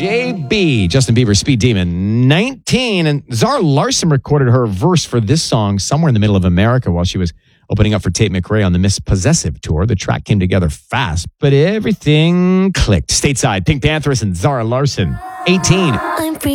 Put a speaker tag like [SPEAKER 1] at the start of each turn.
[SPEAKER 1] JB, Justin Bieber, Speed Demon, 19. And Zara Larsson recorded her verse for this song somewhere in the middle of America while she was opening up for Tate McRae on the Miss Possessive tour. The track came together fast, but everything clicked. Stateside, Pink Panthers and Zara Larsson, 18.